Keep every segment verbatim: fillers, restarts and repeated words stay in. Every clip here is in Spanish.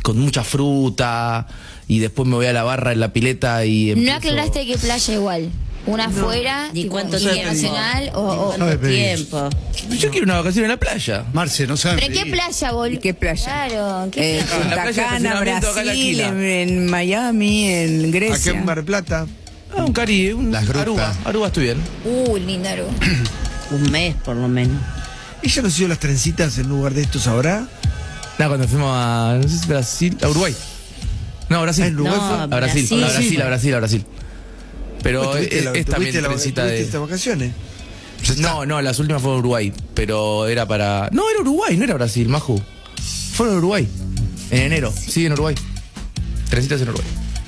con mucha fruta, y después me voy a la barra en la pileta y empiezo... No aclaraste qué playa igual. Una No. afuera, ¿Ni tipo cuánto internacional o, o- ¿Cuánto tiempo? Yo quiero una vacación en la playa. Marce, no saben ¿Pero en qué pedir. playa, boludo? ¿Y qué playa? Claro, ¿en qué En playa? la Punta playa de Cana, estacionamiento acá en la Brasil, esquina. en, en Miami, en Aquí Grecia. en Mar del Plata. Ah, un Caribe, un Las grutas. Aruba. Aruba estoy bien. Uh, linda Aruba. Un mes por lo menos. ¿Ella nos hizo las trencitas en lugar de estos ahora? No, cuando fuimos a, no sé si Brasil, a Uruguay. No, a Brasil. Ah, en Uruguay No, fue. a Brasil, Brasil. a Brasil, a Brasil, a Brasil. Pero Vos es, tuviste la- es también tuviste la- trencita tuviste de... estas vacaciones. No, no, las últimas fueron Uruguay, pero era para... No, era Uruguay, no era Brasil, Maju. Fueron a Uruguay, en enero, sí, en Uruguay. Trencitas en Uruguay.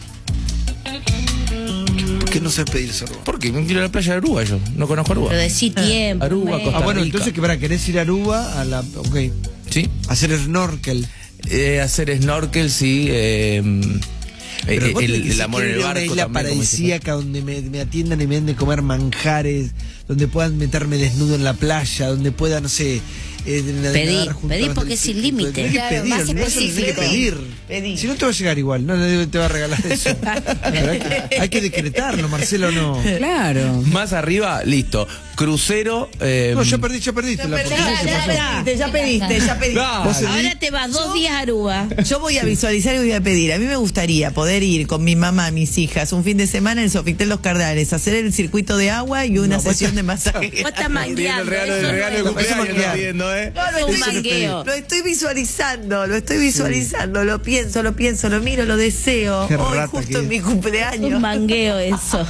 ¿Por qué no sé pedir esa ropa? ¿Por qué? Me quiero ir a la playa de Aruba yo, no conozco Aruba. Pero decí tiempo. Aruba, un mes. Costa Ah, bueno, Rica. entonces que para querés ir a Aruba a la. Ok. Sí, Hacer snorkel. eh, hacer snorkel, sí. Eh, Pero eh, vos el, tenés que el si amor en quiero el ir a una barco isla también, como dice. paradisíaca donde me, me atiendan y me den de comer manjares, donde puedan meterme desnudo en la playa, donde pueda, no sé, eh, nadar Pedí, junto a pedí los porque es sin delfines. límite. Tenés que Claro, pedir, más no tenés que específico. pedir. Pedí. Si no te va a llegar igual, no nadie te va a regalar eso. Pero hay, que, hay que decretarlo, Marcelo, no. Claro. Más arriba, listo. Crucero. Eh, No, ya perdí, ya perdiste. la perdiste, oportunidad se ya pasó. pediste, ya pediste, ya pediste. Ah, Vos Ahora te vas dos días a Aruba. Yo voy a visualizar y voy a pedir. A mí me gustaría poder ir con mi mamá, mis hijas, un fin de semana en Sofitel Los Cardales, hacer el circuito de agua y una No, vos sesión estás- de masaje. Vos estás Viene mangueando. el regalo, eso el regalo de no es- cumpleaños, eso es está viendo, ¿eh? No, lo Es un estoy, mangueo. lo estoy visualizando, lo estoy visualizando, lo pienso, lo pienso, lo miro, lo deseo. Qué Hoy rata justo que en mi Es cumpleaños. un mangueo eso.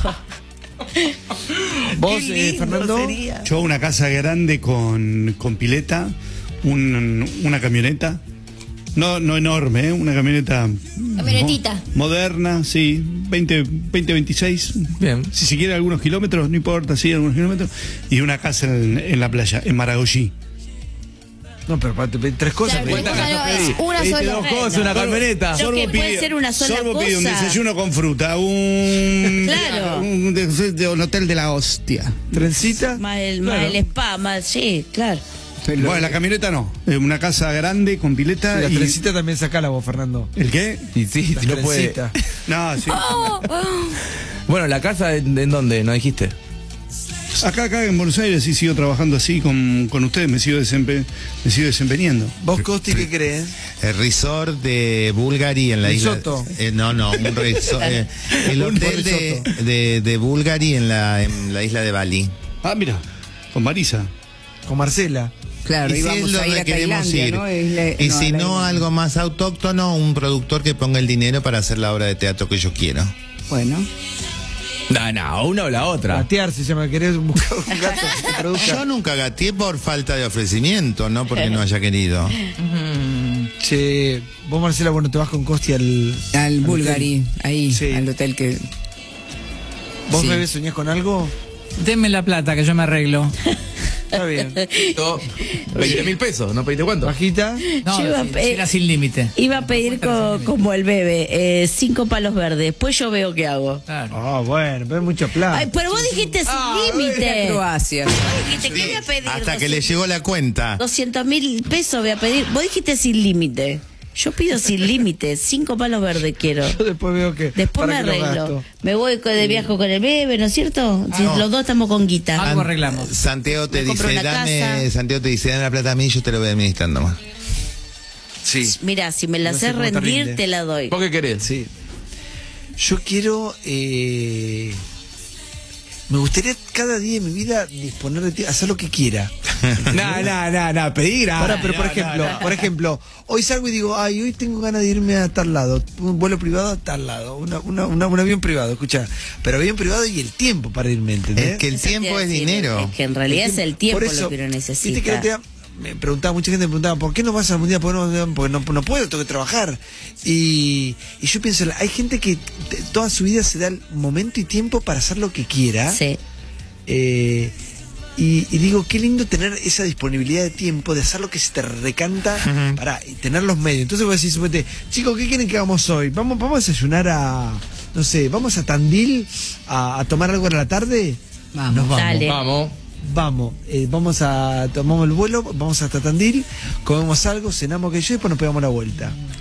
Vos, Qué eh, lindo Fernando. sería. Yo una casa grande con, con pileta, un- una camioneta, no, no enorme, ¿eh? Una camioneta Camionetita. mo- moderna, sí, veinte, veinte, veintiséis. Bien. Si se quiere algunos kilómetros, no importa, sí, algunos kilómetros. Y una casa en, en la playa, en Maragogi. No, pero para te pedí tres cosas. Claro, pedí. pero cosa no es una Pediste sola. dos cosas, una camioneta. Yo que puede ser una sola Sorbo pide un cosa. desayuno con fruta, un, Claro. un, de- de- un hotel de la hostia. Trencita. Más el, más el spa, más, sí, claro. Bueno, la camioneta no, eh, una casa grande con pileta. Sí, la y- trencita también sacala vos, Fernando. ¿El qué? Y sí, La si no puede. trencita. No, sí. Bueno, ¿la casa en, en dónde? ¿No dijiste? Acá, acá en Buenos Aires sí sigo trabajando así con, con ustedes, me sigo, desempe- me sigo desempeñando. ¿Vos, Costi, qué crees? El resort de Bulgari en la Risotto. isla. Eh, no, no, un resort. eh, el Un hotel de, risotto. de, de Bulgari en la, en la isla de Bali. Ah, mira, con Marisa. Con Marcela. Claro, y si íbamos es a ir donde a queremos Tailandia, ir. ¿no? Isla- y no, si a la no, isla. algo más autóctono, un productor que ponga el dinero para hacer la obra de teatro que yo quiero. Bueno. No, no, una o la otra. Gatear se llama, querés buscar un gato que te produzca. Yo nunca gateé por falta de ofrecimiento, no porque no haya querido. Che, vos, Marcela, bueno, te vas con Costi al. Al Bulgari, ahí, Sí. al hotel que... ¿Vos, Sí. bebé, soñás con algo? Denme la plata que yo me arreglo. Está bien. veinte mil pesos, ¿no pediste cuánto? ¿Bajita? No, Yo iba a si- pe- si era sin límite. Iba a pedir co- como el bebé, eh, cinco palos verdes. Después yo veo qué hago. Claro. Ah, bueno, pero es mucha plata. Ay, pero vos dijiste sin límite. Croacia. Vos dijiste que voy a pedir. Hasta que le llegó la cuenta. doscientos mil pesos voy a pedir. Vos dijiste sin límite. Yo pido sin límite. Cinco palos verdes quiero. Yo después veo que. Después me para qué lo arreglo. gasto. Me voy co- de viaje con el bebé, ¿no es cierto? Si los dos estamos con guita. Algo arreglamos. Santiago te Me compro dice, una dame, casa. Santiago te dice, dame la plata a mí y yo te lo voy administrando más. Sí. Mira, si me la No sé sé cómo te rendir, rinde. te la doy. ¿Vos qué querés? Sí. Yo quiero. Eh, me gustaría cada día de mi vida disponer de ti, hacer lo que quiera. No, no, no, no, pedir. Ahora, pero por ejemplo, por ejemplo, hoy salgo y digo, ay, hoy tengo ganas de irme a tal lado, un vuelo privado a tal lado, una, una, una- un avión privado, escucha, pero avión privado y el tiempo para irme, ¿entendés? Es que el Eso te tiempo iba a es decir, dinero. Es que en realidad es el tiempo Por eso, lo que uno Viste que necesita. el otro día me preguntaba, mucha gente me preguntaba, ¿por qué no vas al mundial? Porque no, porque no, no puedo, tengo que trabajar. Y, y yo pienso, hay gente que te- toda su vida se da el momento y tiempo para hacer lo que quiera. Sí. Eh, y, y digo, qué lindo tener esa disponibilidad de tiempo, de hacer lo que se te recanta para y tener los medios. Entonces vos decís, suponete, chicos, ¿qué quieren que hagamos hoy? Vamos, vamos a desayunar a, no sé, vamos a Tandil a, a tomar algo en la tarde. Vamos. Nos vamos. Dale. Vamos. Vamos, eh, vamos a tomamos el vuelo, vamos hasta Tandil, comemos algo, cenamos que yo y después nos pegamos la vuelta.